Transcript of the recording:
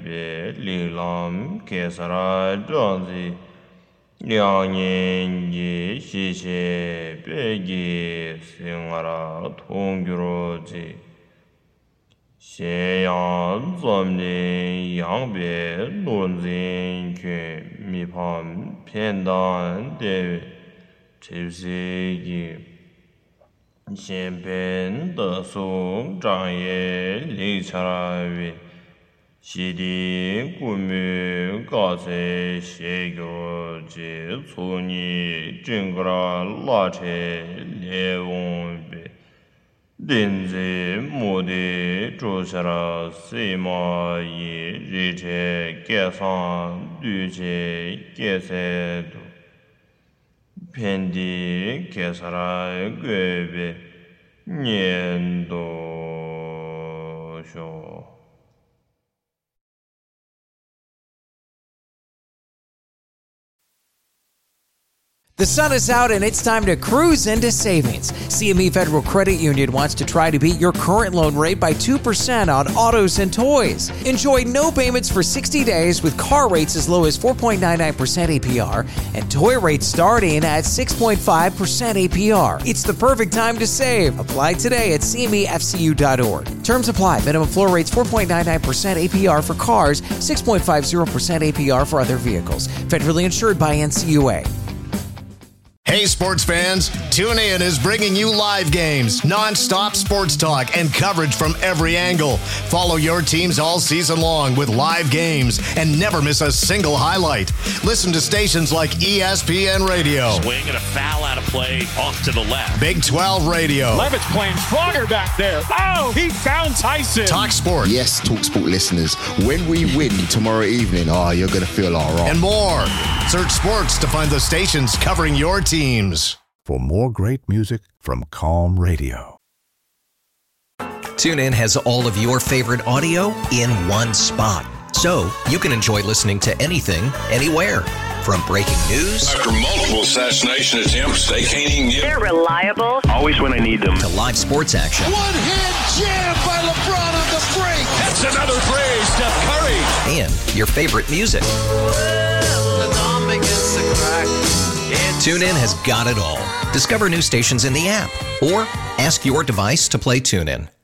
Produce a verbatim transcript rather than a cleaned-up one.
别力浪给萨拉张子两年一西西别给生阿拉同居罗子咸阳总的杨别论人权米旁偏当的这些个先边的松张也理查为西的古米高才写个这从你整个拉扯列王别林子目的住下了西马以日车改上绿车改赛度偏地改上了个别年度小。 The sun is out and it's time to cruise into savings. C M E Federal Credit Union wants to try to beat your current loan rate by two percent on autos and toys. Enjoy no payments for sixty days with car rates as low as four point nine nine percent A P R and toy rates starting at six point five percent A P R. It's the perfect time to save. Apply today at C M E F C U dot org. Terms apply. Minimum floor rates four point nine nine percent A P R for cars, six point five zero percent A P R for other vehicles. Federally insured by N C U A. Hey sports fans, TuneIn is bringing you live games, non-stop sports talk, and coverage from every angle. Follow your teams all season long with live games and never miss a single highlight. Listen to stations like E S P N Radio. Swing and a foul out of play off to the left. Big twelve Radio. Levitt's playing stronger back there. Oh, he found Tyson. Talk Sport. Yes, Talk Sport listeners, when we win tomorrow evening, oh, you're going to feel all right. And more. Search sports to find the stations covering your team. For more great music from Calm Radio. TuneIn has all of your favorite audio in one spot, so you can enjoy listening to anything, anywhere. From breaking news after multiple assassination attempts, they can't even get. They're reliable. Always when I need them. To live sports action. One-hand jam by LeBron on the break. That's another three, Steph Curry. And your favorite music. TuneIn has got it all. Discover new stations in the app or ask your device to play TuneIn.